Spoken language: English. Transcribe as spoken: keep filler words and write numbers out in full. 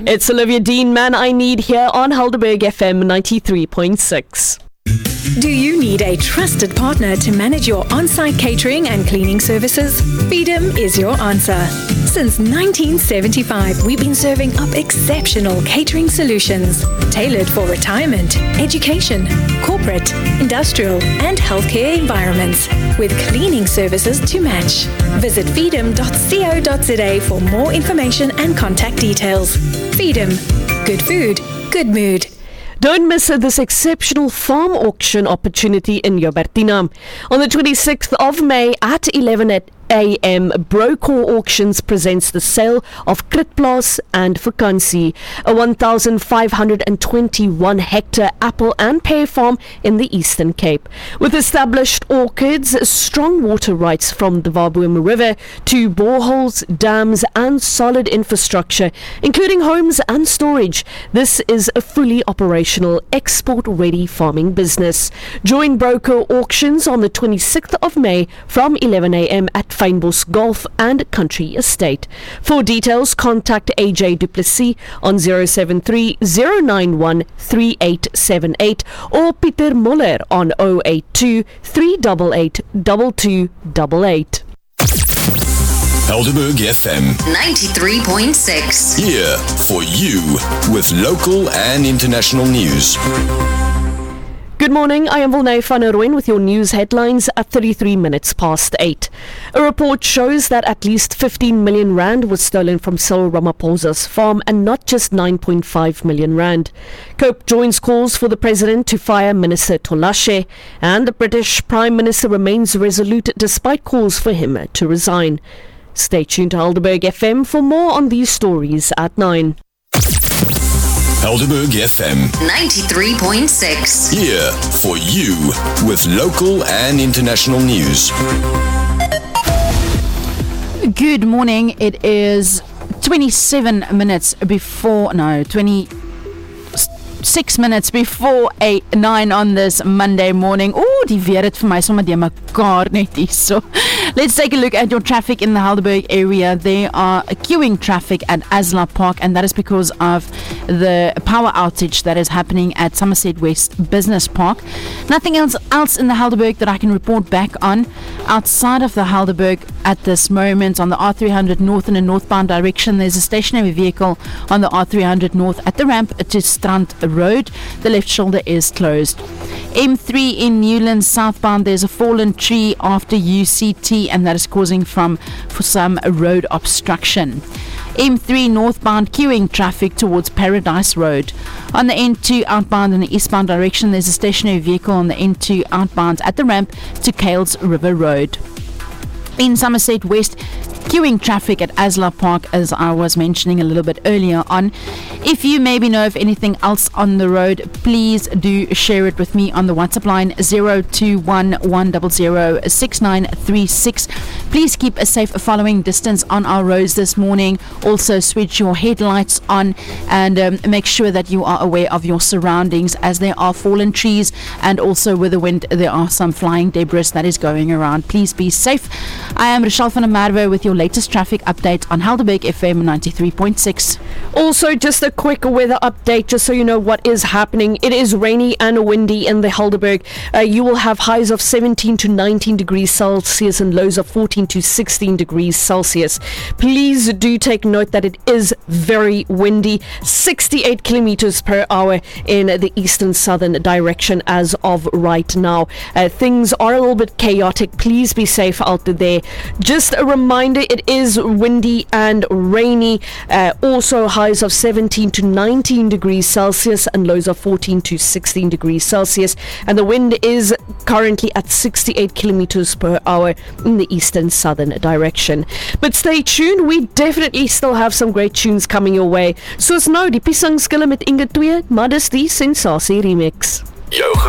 It's Olivia Dean, Man I Need, here on Helderberg F M ninety-three point six. Do you need a trusted partner to manage your on-site catering and cleaning services? Feedom is your answer. Since nineteen seventy-five, we've been serving up exceptional catering solutions tailored for retirement, education, corporate, industrial, and healthcare environments, with cleaning services to match. Visit feedom dot co dot za for more information and contact details. Feedom. Good food, good mood. Don't miss this exceptional farm auction opportunity in Jobertina. On the twenty-sixth of May at eleven a m, Brocore Auctions presents the sale of Kritplaas and Vakansie, a one thousand five hundred twenty-one hectare apple and pear farm in the Eastern Cape. With established orchards, strong water rights from the Wabuem River to boreholes, dams and solid infrastructure, including homes and storage, this is a fully operational, export-ready farming business. Join Brocore Auctions on the twenty-sixth of May from eleven a m at Fynbos Golf and Country Estate. For details, contact A J Duplessis on zero seven three zero nine one three eight seven eight or Pieter Muller on zero eight two three eight eight two two eight eight. Helderberg F M ninety-three point six. Here for you with local and international news. Good morning, I am Volney van der Rooyen with your news headlines at thirty-three minutes past eight. A report shows that at least fifteen million rand was stolen from Cyril Ramaphosa's farm and not just nine point five million rand. COPE joins calls for the President to fire Minister Tolashe, and the British Prime Minister remains resolute despite calls for him to resign. Stay tuned to Helderberg F M for more on these stories at nine. Helderberg F M ninety-three point six. Here for you with local and international news. Good morning. It is twenty-seven minutes before, no, twenty-six minutes before eight, nine on this Monday morning. Oh, die weer het vir my sommer die mekaar net hier so. Let's take a look at your traffic in the Helderberg area. There are queuing traffic at Asla Park, and that is because of the power outage that is happening at Somerset West Business Park. Nothing else else in the Helderberg that I can report back on. Outside of the Helderberg at this moment, on the R three hundred North in a northbound direction, there's a stationary vehicle on the R three hundred North at the ramp to Strand Road. The left shoulder is closed. M three in Newlands southbound, there's a fallen tree after U C T, and that is causing from for some road obstruction. M three northbound queuing traffic towards Paradise Road. On the N two outbound in the eastbound direction, there's a stationary vehicle on the N two outbound at the ramp to Kales River Road. In Somerset West, queuing traffic at Asla Park, as I was mentioning a little bit earlier on. If you maybe know of anything else on the road, please do share it with me on the WhatsApp line zero two one one zero zero six nine three six. Please keep a safe following distance on our roads this morning. Also switch your headlights on and um, make sure that you are aware of your surroundings, as there are fallen trees, and also with the wind there are some flying debris that is going around. Please be safe. I am Rochelle van der Merwe with your latest traffic update on Helderberg F M ninety-three point six. Also, just a quick weather update, just so you know what is happening. It is rainy and windy in the Helderberg. Uh, you will have highs of seventeen to nineteen degrees Celsius and lows of fourteen to sixteen degrees Celsius. Please do take note that it is very windy, sixty-eight kilometers per hour in the eastern southern direction as of right now. Uh, things are a little bit chaotic. Please be safe out there. Just a reminder, it is windy and rainy. Uh, also highs of seventeen to nineteen degrees Celsius and lows of fourteen to sixteen degrees Celsius. And the wind is currently at sixty-eight kilometers per hour in the eastern southern direction. But stay tuned, we definitely still have some great tunes coming your way. Soos nou die Pisangskille met Inge twee, maar dis die Sensasie remix. Jou